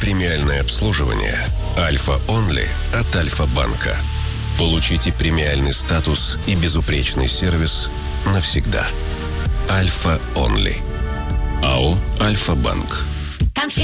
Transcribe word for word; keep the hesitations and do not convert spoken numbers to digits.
премиальное обслуживание Альфа Онли от Альфа-банка. Получите премиальный статус и безупречный сервис навсегда. Альфа Онли. АО «Альфа-банк». Конфеты